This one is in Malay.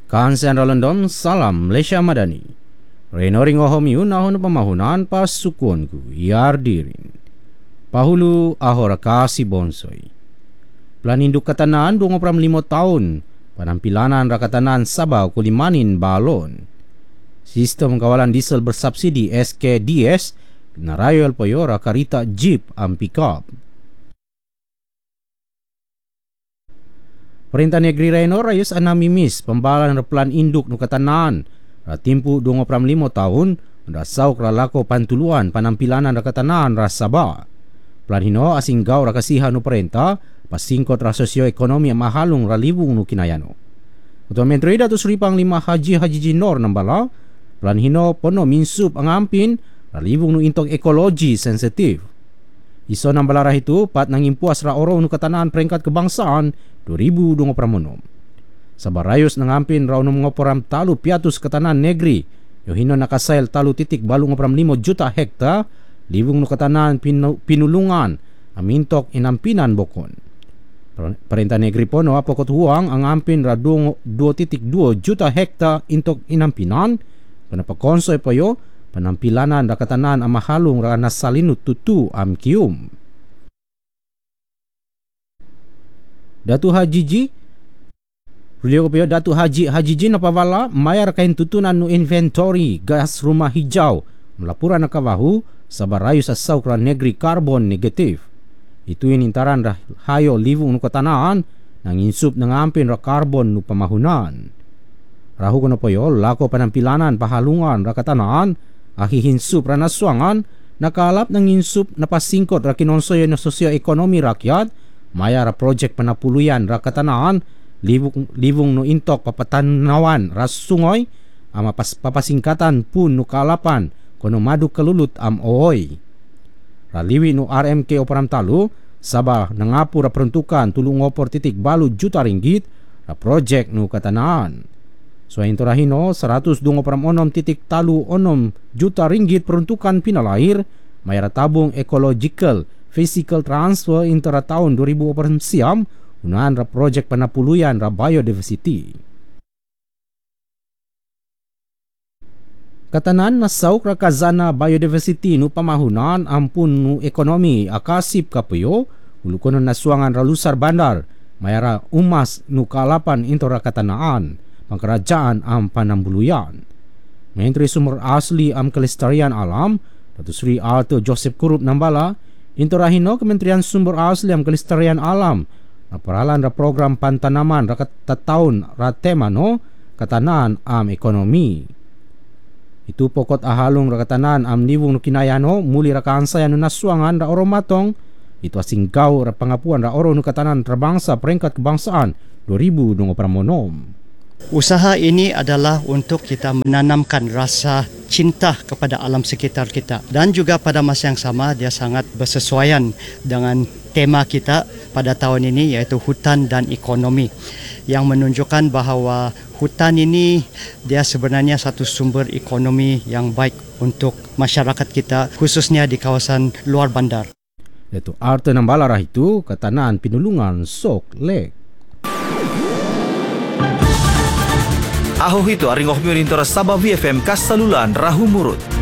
Kansian London, salam Malaysia Madani. Renoring ohomiu nahon pamahunan pas sukuanku, yardirin. Pahulu ahora kasi bonsoi. Plan induk katanan 25 tahun, penampilanan rakatanan Sabah kulimanin balon. Sistem kawalan diesel bersubsidi SKDS, narayol poyo rakarita jeep am pick-up. Perintah Negeri Reno rayus anamimis pembalan plan induk nukatanan ratimpu 25 tahun mendasau kralako pantuluan penampilanan rakatanan rasaba. Plan hino asing gau rakasihan nu perintah pasingkot ra sosioekonomi mahalung ralibung nu kinayano. Ketua Menteri Datuk Seri Panglima Haji Jinor nambala plan hino pono minsup angampin ralibung nu intok ekologi sensitif. Iso nambala rah itu pat nangimpuas ra oro nu katanaan peringkat kebangsaan 2026. Sabarayus nangampin ra unu ngoporam talu piatus katanan negeri yo hino nakasail talu titik balu ngoporam 5 juta hektar libung nu katanan pinulungan amintok inampinan bokon. Perintah negeri pono apokot huang angampin ra 2.2 juta hektar intok inampinan kenapa konsoy payo penampilanan rakatanan amahalung ra nasalinut tutu am kium. Datu Haji Datu Haji napawala mayar kain tutunan nu inventory gas rumah hijau melapuran nakawahu sabarayu sa saukran negeri karbon negatif. Itu intaran dah hayo livung nu katanaan nang insup nangampin ra karbon nu pamahunan. Rahu kono poyo lako penampilanan pahalungan ra katanaan ahi hinsup ra naswangan nakalap nang insup napasingkot ra kinonsoy na sosioekonomi rakyat maya ra projek panapuluyan ra katanaan livung nu intok papatanawan ras sungoy ama papasingkatan pun nu kalapan kono madu kelulut am ooy. Raliwi nu RMK operam talu Sabah nangapu ra peruntukan tulung ngopor titik balu juta ringgit ra projek nu katanaan. Selain itu rahino 126.6 juta ringgit peruntukan pinalair mayar tabung ecological physical transfer intera tahun 2000 siam unahan ra projek panapuluyan ra biodiversity. Katanan nasauk ra kazana biodiversity nu pamahunan ampun nu ekonomi akasip kapuyo ulukonon nasuangan ra lusar bandar mayara umas nu kalapan intora katanaan pangkerajaan am panambuluyan. Menteri Sumber Asli am Kelestarian Alam Datuk Seri Arthur Joseph Kurup nambala intorahino Kementerian Sumber Asli am Kelestarian Alam naparalan ra program pantanaman ra tatahun ra temano katanan am ekonomi. Itu pokot ahalung ra katanan am nibung nu kinayano muli ra kaansayan nu naswangan ra oromatong itu asing gau ra pangapuan ra oro nu katanan terbangsa peringkat kebangsaan 2026. Usaha ini adalah untuk kita menanamkan rasa cinta kepada alam sekitar kita dan juga pada masa yang sama dia sangat bersesuaian dengan tema kita pada tahun ini iaitu hutan dan ekonomi yang menunjukkan bahawa hutan ini dia sebenarnya satu sumber ekonomi yang baik untuk masyarakat kita khususnya di kawasan luar bandar. Itu Arthur Nambalarah itu katanaan pinulungan Sok Lek. Aho itu aringoh miurin tora Sabah VFM Kasalulan Rahu Murut.